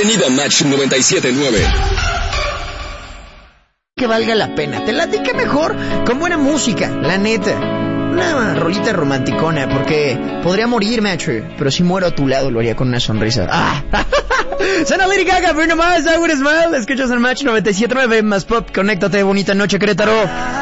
Bienvenido a Match 97.9. Que valga la pena. Te late que mejor con buena música, la neta. Una rolita romanticona, porque podría morirme, pero si muero a tu lado lo haría con una sonrisa. ¡Ah! Suena Lady Gaga, Bruno Mars, I Would Smile. Escuchas en Match 97.9 más pop. Conéctate, bonita noche, Querétaro.